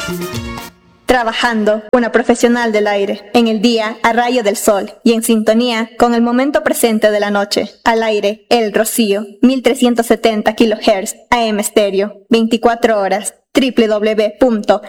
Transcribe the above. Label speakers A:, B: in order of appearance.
A: Trabajando, una profesional del aire, en el día a rayo del sol y en sintonía con el momento presente de la noche. Al aire, El Rocío, 1370 kHz, AM estéreo, 24 horas, www